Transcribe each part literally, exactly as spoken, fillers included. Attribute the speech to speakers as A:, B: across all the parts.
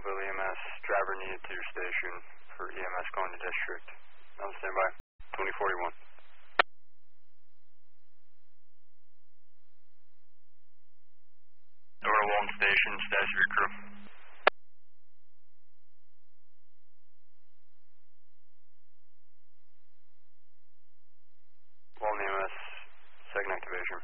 A: Belleville E M S, driver needed to your station for E M S going to district. On standby, twenty forty-one. Door to Walton Station, status of your crew. Walton E M S, second activation.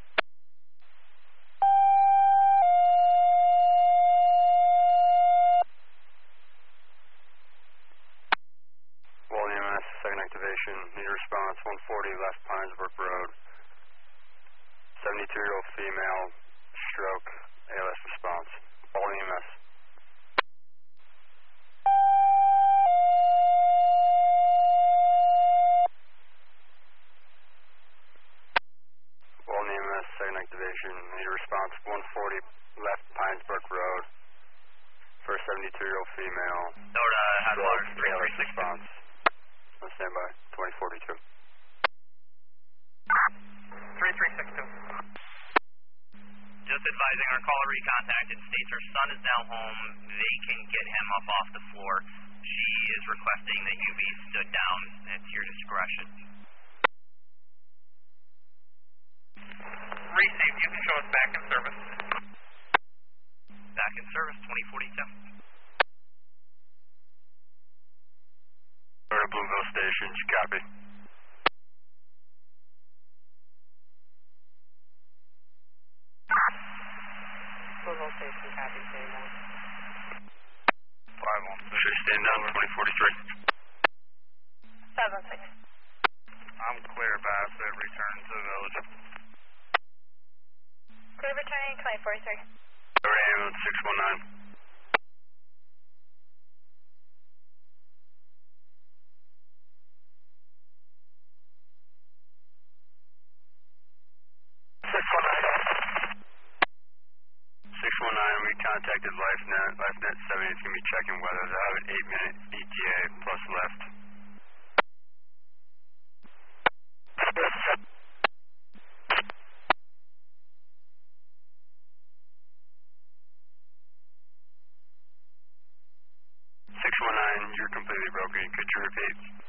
A: Walton E M S, second activation. Need a response, one forty West Pinesbrook Road. seventy-two-year-old female, stroke, A L S response. Walton E M S. Walton E M S, second activation. Need a response, one forty Left Pinesbrook Road. For a seventy-two-year-old female.
B: Door to Headwaters,
A: A L S response. On standby, twenty forty-two.
B: three three six two. Just advising our caller recontacted states her son is now home. They can get him up off the floor. She is requesting that you be stood down. It's your discretion. Received. You can show us back in service. Back in service, twenty forty-two.
A: Go to Blueville Station, copy.
C: Blueville Station, copy, say more.
A: five one. Should stand down, twenty forty-three.
C: seven six.
A: I'm clear, Bassett. Return to the village.
C: Clear returning, twenty forty-three.
A: Ambulance six one nine. six one nine. six one nine, we contacted LifeNet. LifeNet seventy is going to be checking weather. They have an eight minute E T A plus left. six one nine, you're completely broken. Could you repeat?